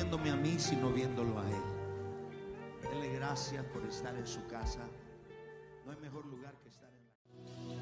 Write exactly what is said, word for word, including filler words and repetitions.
viéndome a mí, sino viéndolo a Él. Dele gracias por estar en su casa. No hay mejor lugar que estar en